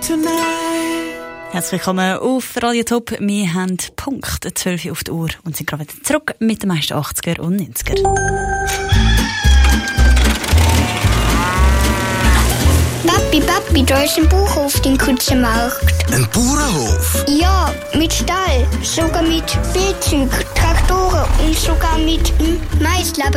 Herzlich willkommen auf Radio Top. Wir haben Punkt 12 Uhr auf die Uhr und sind gerade wieder zurück mit den meisten 80er und 90er. Papi, da ist ein Bauernhof im Kutschenmarkt. Ein Bauernhof? Ja, mit Stall, sogar mit Spielzeug, Traktoren und sogar mit Maisleben